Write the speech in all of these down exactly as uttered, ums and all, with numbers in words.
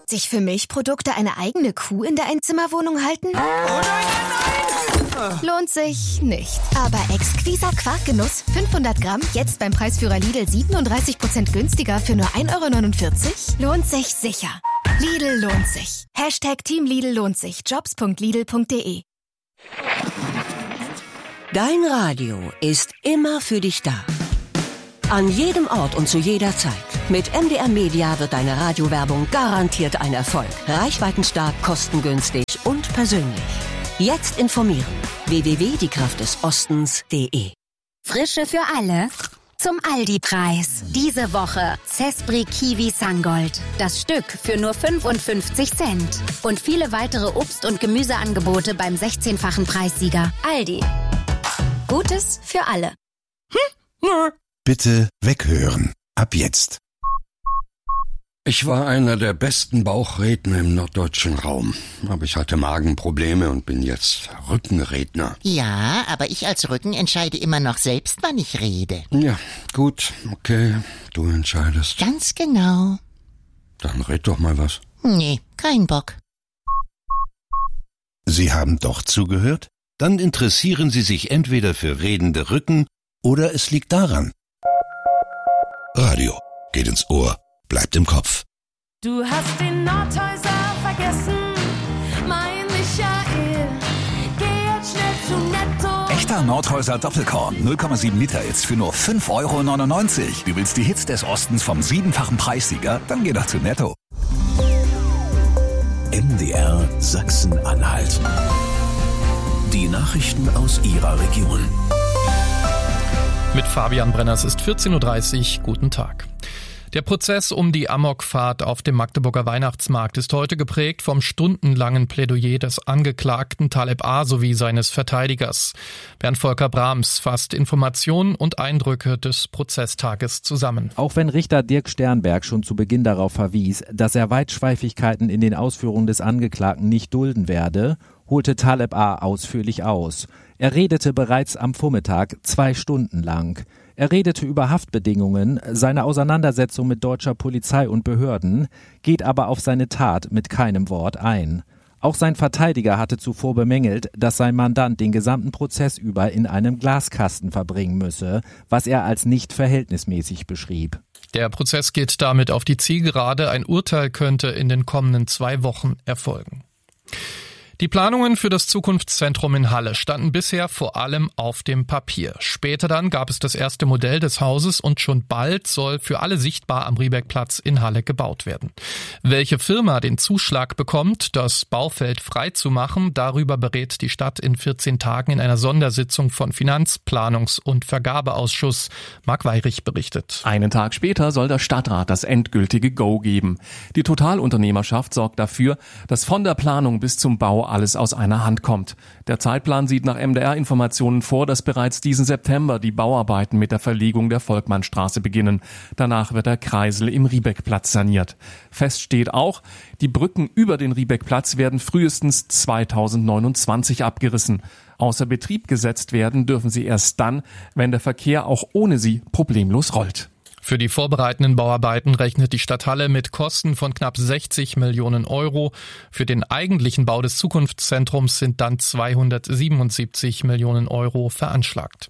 Sich für Milchprodukte eine eigene Kuh in der Einzimmerwohnung halten? Oh nein, nein, nein! Lohnt sich nicht. Aber Exquisa Quarkgenuss fünfhundert Gramm, jetzt beim Preisführer Lidl siebenunddreißig Prozent günstiger für nur ein Euro neunundvierzig? Lohnt sich sicher. Lidl lohnt sich. Hashtag Team Lidl lohnt sich. Jobs punkt lidl punkt de. Dein Radio ist immer für dich da. An jedem Ort und zu jeder Zeit. Mit M D R Media wird deine Radiowerbung garantiert ein Erfolg. Reichweitenstark, kostengünstig und persönlich. Jetzt informieren. w w w punkt die kraft des ostens punkt de. Frische für alle. Zum Aldi-Preis. Diese Woche Cespri Kiwi Sangold. Das Stück für nur fünfundfünfzig Cent. Und viele weitere Obst- und Gemüseangebote beim sechzehnfachen Preissieger. Aldi. Gutes für alle. Hm? Bitte weghören. Ab jetzt. Ich war einer der besten Bauchredner im norddeutschen Raum. Aber ich hatte Magenprobleme und bin jetzt Rückenredner. Ja, aber ich als Rücken entscheide immer noch selbst, wann ich rede. Ja, gut, okay, du entscheidest. Ganz genau. Dann red doch mal was. Nee, kein Bock. Sie haben doch zugehört? Dann interessieren Sie sich entweder für redende Rücken oder es liegt daran. Radio geht ins Ohr, bleibt im Kopf. Du hast den Nordhäuser vergessen, mein Michael. Geh jetzt schnell zu Netto. Echter Nordhäuser Doppelkorn, null Komma sieben Liter jetzt für nur fünf Euro neunundneunzig. Du willst die Hits des Ostens vom siebenfachen Preissieger? Dann geh doch zu Netto. M D R Sachsen-Anhalt. Die Nachrichten aus Ihrer Region. Mit Fabian Brenner, es ist vierzehn Uhr dreißig. Guten Tag. Der Prozess um die Amokfahrt auf dem Magdeburger Weihnachtsmarkt ist heute geprägt vom stundenlangen Plädoyer des Angeklagten Taleb A. sowie seines Verteidigers. Bernd Volker Brahms fasst Informationen und Eindrücke des Prozesstages zusammen. Auch wenn Richter Dirk Sternberg schon zu Beginn darauf verwies, dass er Weitschweifigkeiten in den Ausführungen des Angeklagten nicht dulden werde, holte Taleb A. ausführlich aus. Er redete bereits am Vormittag zwei Stunden lang. Er redete über Haftbedingungen, seine Auseinandersetzung mit deutscher Polizei und Behörden, geht aber auf seine Tat mit keinem Wort ein. Auch sein Verteidiger hatte zuvor bemängelt, dass sein Mandant den gesamten Prozess über in einem Glaskasten verbringen müsse, was er als nicht verhältnismäßig beschrieb. Der Prozess geht damit auf die Zielgerade. Ein Urteil könnte in den kommenden zwei Wochen erfolgen. Die Planungen für das Zukunftszentrum in Halle standen bisher vor allem auf dem Papier. Später dann gab es das erste Modell des Hauses und schon bald soll für alle sichtbar am Riebeckplatz in Halle gebaut werden. Welche Firma den Zuschlag bekommt, das Baufeld freizumachen, darüber berät die Stadt in vierzehn Tagen in einer Sondersitzung von Finanz-, Planungs- und Vergabeausschuss. Marc Weyrich berichtet. Einen Tag später soll der Stadtrat das endgültige Go geben. Die Totalunternehmerschaft sorgt dafür, dass von der Planung bis zum Bau alles aus einer Hand kommt. Der Zeitplan sieht nach M D R-Informationen vor, dass bereits diesen September die Bauarbeiten mit der Verlegung der Volkmannstraße beginnen. Danach wird der Kreisel im Riebeckplatz saniert. Fest steht auch, die Brücken über den Riebeckplatz werden frühestens zweitausendneunundzwanzig abgerissen. Außer Betrieb gesetzt werden dürfen sie erst dann, wenn der Verkehr auch ohne sie problemlos rollt. Für die vorbereitenden Bauarbeiten rechnet die Stadt Halle mit Kosten von knapp sechzig Millionen Euro. Für den eigentlichen Bau des Zukunftszentrums sind dann zweihundertsiebenundsiebzig Millionen Euro veranschlagt.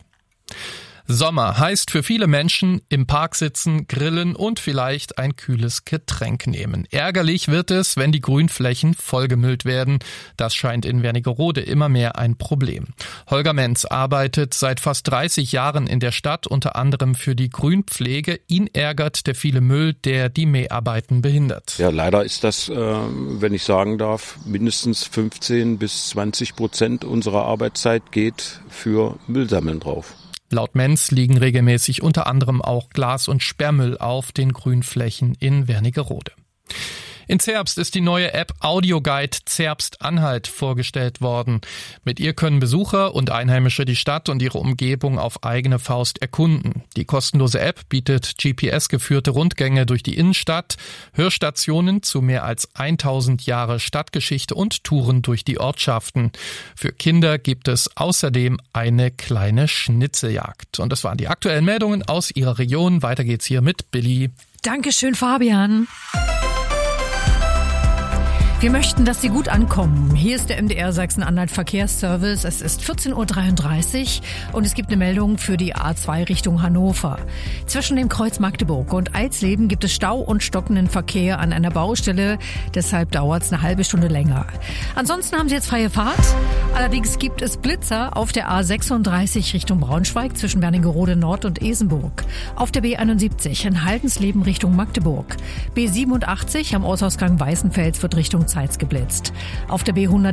Sommer heißt für viele Menschen im Park sitzen, grillen und vielleicht ein kühles Getränk nehmen. Ärgerlich wird es, wenn die Grünflächen vollgemüllt werden. Das scheint in Wernigerode immer mehr ein Problem. Holger Menz arbeitet seit fast dreißig Jahren in der Stadt, unter anderem für die Grünpflege. Ihn ärgert der viele Müll, der die Mäharbeiten behindert. Ja, leider ist das, äh, wenn ich sagen darf, mindestens fünfzehn bis zwanzig Prozent unserer Arbeitszeit geht für Müllsammeln drauf. Laut Menz liegen regelmäßig unter anderem auch Glas- und Sperrmüll auf den Grünflächen in Wernigerode. In Zerbst ist die neue App Audioguide Zerbst-Anhalt vorgestellt worden. Mit ihr können Besucher und Einheimische die Stadt und ihre Umgebung auf eigene Faust erkunden. Die kostenlose App bietet G P S-geführte Rundgänge durch die Innenstadt, Hörstationen zu mehr als tausend Jahre Stadtgeschichte und Touren durch die Ortschaften. Für Kinder gibt es außerdem eine kleine Schnitzeljagd. Und das waren die aktuellen Meldungen aus Ihrer Region. Weiter geht's hier mit Billy. Dankeschön, Fabian. Wir möchten, dass Sie gut ankommen. Hier ist der M D R Sachsen-Anhalt Verkehrsservice. Es ist vierzehn Uhr dreiunddreißig und es gibt eine Meldung für die A zwei Richtung Hannover. Zwischen dem Kreuz Magdeburg und Eisleben gibt es Stau und stockenden Verkehr an einer Baustelle. Deshalb dauert es eine halbe Stunde länger. Ansonsten haben Sie jetzt freie Fahrt. Allerdings gibt es Blitzer auf der A sechsunddreißig Richtung Braunschweig zwischen Wernigerode Nord und Esenburg. Auf der B einundsiebzig in Haldensleben Richtung Magdeburg. B siebenundachtzig am Ortsausgang Weißenfels wird Richtung Zeitz geblitzt. Auf der B hundert